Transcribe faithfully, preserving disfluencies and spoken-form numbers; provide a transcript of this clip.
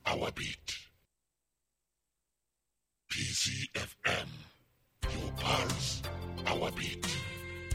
our beat. P C F M, your pulse, our beat.